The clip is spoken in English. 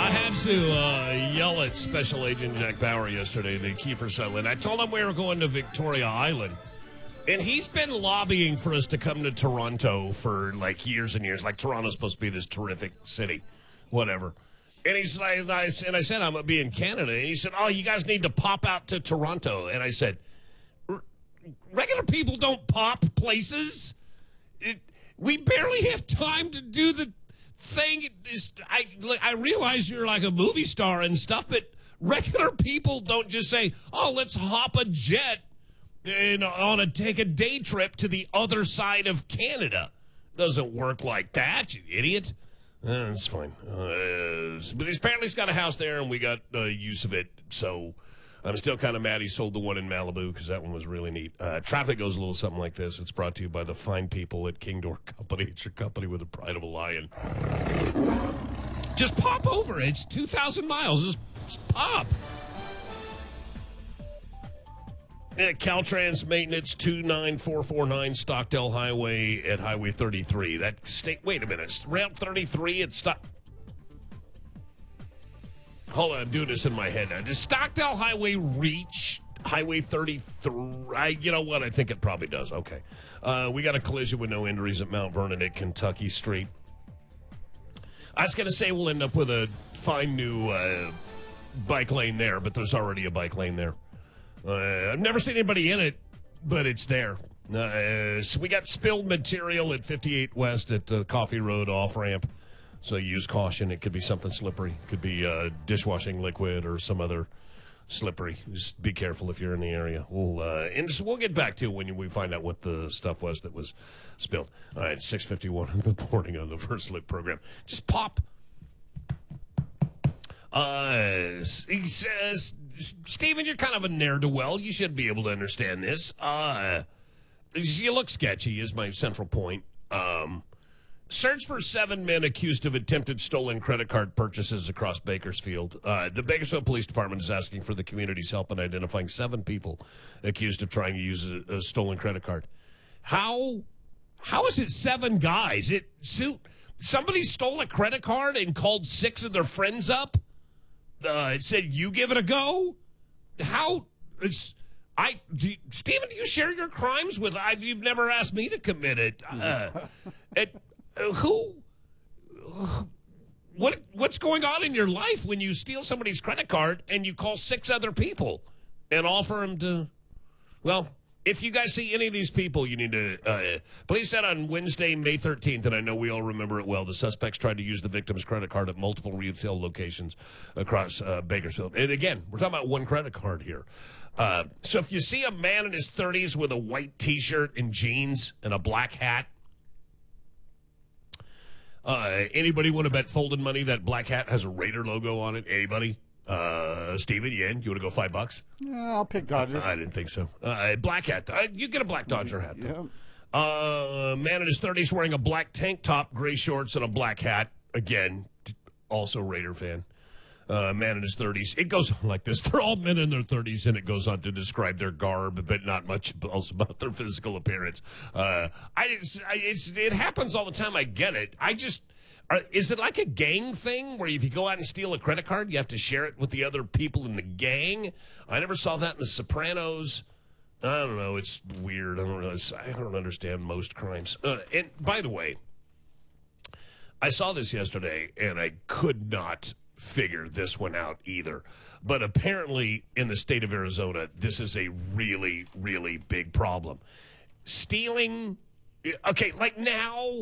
had to yell at Special Agent Jack Bauer yesterday, the Kiefer Sutherland. I told him we were going to Victoria Island, and he's been lobbying for us to come to Toronto for like years and years. Like Toronto's supposed to be this terrific city, whatever. And he's like, I said, I'm gonna be in Canada, and he said, "Oh, you guys need to pop out to Toronto." And I said, "Regular people don't pop places. We barely have time to do the thing." I realize you're like a movie star and stuff, but regular people don't just say, "Oh, let's hop a jet and take a day trip to the other side of Canada." Doesn't work like that, you idiot. It's fine. But apparently he's got a house there, and we got use of it. So I'm still kind of mad he sold the one in Malibu because that one was really neat. Traffic goes a little something like this. It's brought to you by the fine people at King Door Company. It's your company with the pride of a lion. Just pop over. It's 2,000 miles. Just pop. Yeah, Caltrans Maintenance 29449 Stockdale Highway at Highway 33. Wait a minute. Route 33 at Hold on, I'm doing this in my head now. Does Stockdale Highway reach Highway 33? You know what? I think it probably does. Okay. We got a collision with no injuries at Mount Vernon at Kentucky Street. I was going to say we'll end up with a fine new bike lane there, but there's already a bike lane there. I've never seen anybody in it, but it's there. So we got spilled material at 58 West at the Coffee Road off-ramp. So use caution. It could be something slippery. It could be dishwashing liquid or some other slippery. Just be careful if you're in the area. We'll get back to it when we find out what the stuff was that was spilled. All right, 6:51 in the morning on the First Lit program. Just pop. He says, "Stephen, you're kind of a ne'er-do-well. You should be able to understand this. You look sketchy is my central point. Search for 7 men accused of attempted stolen credit card purchases across Bakersfield. The Bakersfield Police Department is asking for the community's help in identifying 7 people accused of trying to use a stolen credit card. How is it 7 guys? Somebody stole a credit card and called 6 of their friends up? It said, you give it a go? Stephen, do you share your crimes with, you've never asked me to commit it. What's going on in your life when you steal somebody's credit card and you call 6 other people and offer them to, well, if you guys see any of these people, you need to, police said on Wednesday, May 13th, and I know we all remember it well, the suspects tried to use the victim's credit card at multiple retail locations across Bakersfield. And again, we're talking about one credit card here. So if you see a man in his 30s with a white T-shirt and jeans and a black hat, anybody want to bet folded money that black hat has a Raider logo on it? Anybody? Steven, you in? You want to go $5? Yeah, I'll pick Dodgers. I didn't think so. Black hat. You get a black Dodger hat. Though. Yeah. Man in his 30s wearing a black tank top, gray shorts, and a black hat. Again, also Raider fan. Man in his 30s. It goes on like this. They're all men in their 30s, and it goes on to describe their garb, but not much else about their physical appearance. It happens all the time. I get it. Is it like a gang thing where if you go out and steal a credit card, you have to share it with the other people in the gang? I never saw that in The Sopranos. I don't know. It's weird. I don't understand most crimes. And by the way, I saw this yesterday, and I could not figure this one out either. But apparently in the state of Arizona, this is a really, really big problem. Stealing, okay, like now,